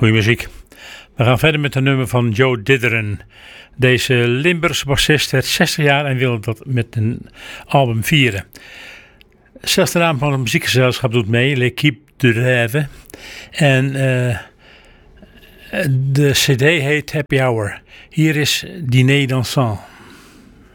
Goeie muziek. We gaan verder met een nummer van Joe Didderen. Deze Limburgse bassist werd 60 jaar en wilde dat met een album vieren. Zelfs de naam van het muziekgezelschap doet mee, L'Équipe de Rêve. En de cd heet Happy Hour. Hier is Dîner dansant.